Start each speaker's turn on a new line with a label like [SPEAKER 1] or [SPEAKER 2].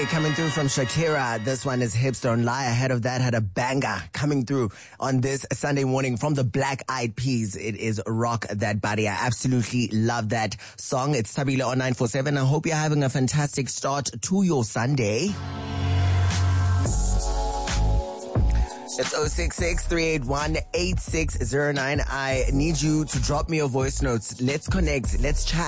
[SPEAKER 1] Coming through from Shakira. This one is Hips Don't Lie. Ahead of that, had a banger coming through on this Sunday morning from the Black Eyed Peas. It is Rock That Body. I absolutely love that song. It's Tabile on 947. I hope you're having a fantastic start to your Sunday. It's 066-381-8609. I need you to drop me your voice notes. Let's connect. Let's chat.